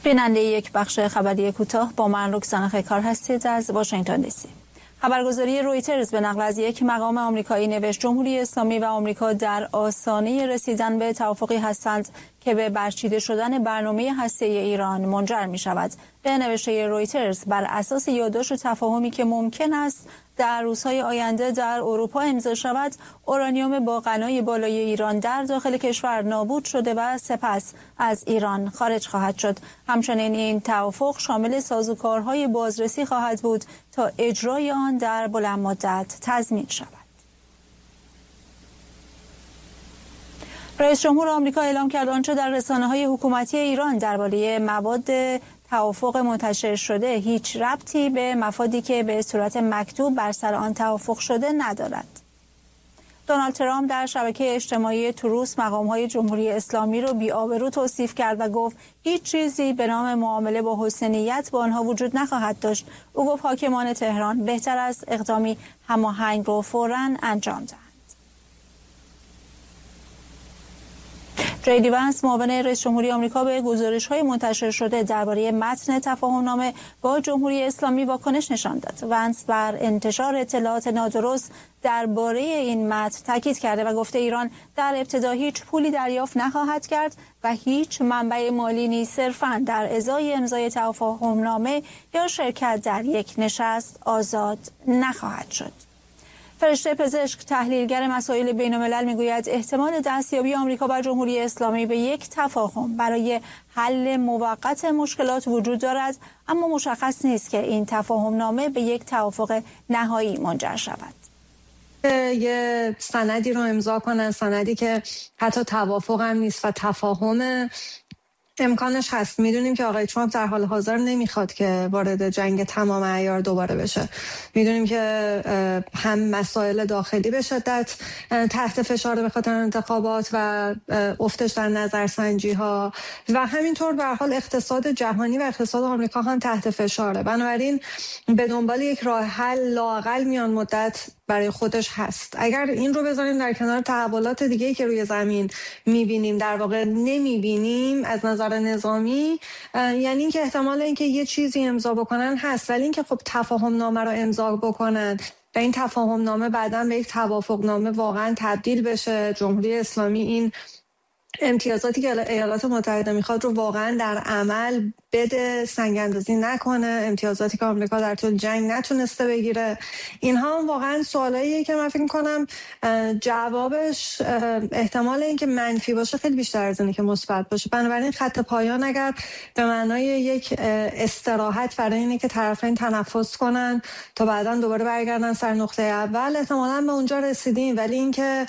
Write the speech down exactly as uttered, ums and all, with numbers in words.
بیننده یک بخش خبری کوتاه با من رکسانا خیکار هستید از واشنگتن دی سی. خبرگزاری رویترز به نقل از یک مقام آمریکایی نوشت جمهوری اسلامی و آمریکا در آستانه رسیدن به توافقی هستند که به برچیده شدن برنامه هسته‌ای ایران منجر می شود. به نوشته رویترز بر اساس یادداشت و تفاهمی که ممکن است در روزهای آینده در اروپا امضا شود، اورانیوم با غنای بالای ایران در داخل کشور نابود شده و سپس از ایران خارج خواهد شد. همچنین این توافق شامل سازوکارهای بازرسی خواهد بود تا اجرای آن در بلند مدت تضمین شود. رئیس جمهور آمریکا اعلام کرد آنچه در رسانه‌های حکومتی ایران درباره مواد توافق منتشر شده هیچ ربطی به مفادی که به صورت مکتوب بر سر آن توافق شده ندارد. دونالد ترامپ در شبکه اجتماعی تروس مقام‌های جمهوری اسلامی را بی‌آبرو توصیف کرد و گفت هیچ چیزی به نام معامله با حسن نیت با آنها وجود نخواهد داشت. او گفت حاکمان تهران بهتر است اقدامی هماهنگ را فوراً انجام دهند. جی وانس معاون رئیس جمهوری آمریکا به گزارش‌های منتشر شده درباره متن تفاهم‌نامه با جمهوری اسلامی واکنش نشان داد. وانس بر انتشار اطلاعات نادرست درباره این متن تاکید کرده و گفته ایران در ابتدا هیچ پولی دریافت نخواهد کرد و هیچ منبع مالی نیز صرفاً در ازای امضای تفاهم‌نامه یا شرکت در یک نشست آزاد نخواهد شد. فرشته پزشک تحلیلگر مسائل بین‌الملل میگوید احتمال دستیابی آمریکا و جمهوری اسلامی به یک تفاهم برای حل موقت مشکلات وجود دارد، اما مشخص نیست که این تفاهم نامه به یک توافق نهایی منجر شود. یه سندی رو امضا کنن، سندی که حتی توافق هم نیست و تفاهم امکانش هست. میدونیم که آقای ترامپ در حال حاضر نمیخواد که وارد جنگ تمام عیار دوباره بشه. میدونیم که هم مسائل داخلی به شدت تحت فشار به خاطر انتخابات و افتش در نظرسنجی ها و همینطور به هر حال اقتصاد جهانی و اقتصاد آمریکا هم تحت فشاره. بنابراین به دنبال یک راه حل لااقل میان مدت برای خودش هست. اگر این رو بذاریم در کنار تحولات دیگه‌ای که روی زمین می‌بینیم، در واقع نمی‌بینیم از نظر نظامی، یعنی اینکه احتمال اینکه یه چیزی امضا بکنن هست، ولی اینکه خب تفاهم نامه رو امضا بکنن و این تفاهم نامه بعداً به یک توافق نامه واقعاً تبدیل بشه، جمهوری اسلامی این امتیازاتی که ایالات متحده میخواد رو واقعا در عمل بده، سنگ اندازی نکنه، امتیازاتی که آمریکا در طول جنگ نتونسته بگیره، اینها هم واقعا سوالاییه که من فکر کنم جوابش احتمال اینکه منفی باشه خیلی بیشتر از اینه که مثبت باشه. بنابراین خط پایان اگر به معنای یک استراحت برای اینه که طرفین تنفس کنن تا بعداً دوباره برگردن سر نقطه اول، احتمالاً به اونجا رسیدیم، ولی اینکه